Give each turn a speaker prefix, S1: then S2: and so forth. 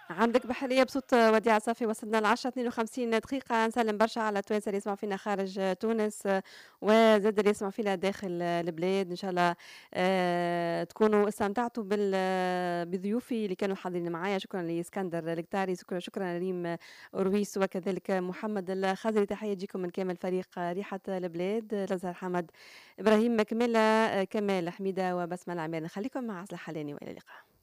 S1: عندك بحرية بصوت وديعة صافي. وصلنا ل10:52 دقيقة. نسلم برشا على التوانسة اللي يسمعوا فينا خارج تونس، وزاد اللي يسمعوا فينا داخل البلاد. إن شاء الله تكونوا استمتعتوا بضيوفي اللي كانوا حاضرين معايا. شكرا لإسكندر الكتاري، شكرا لريم أرويس، وكذلك محمد الخزري. تحية تجيكم من كامل فريق ريحة البلاد، الأزهر حمد، إبراهيم كمال حميدة وبسمة العمال. نخليكم مع عزل حلاني، وإلى اللقاء.